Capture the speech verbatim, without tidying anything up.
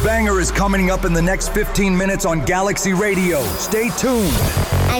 banger is coming up in the next fifteen minutes on Galaxy Radio. Stay tuned. I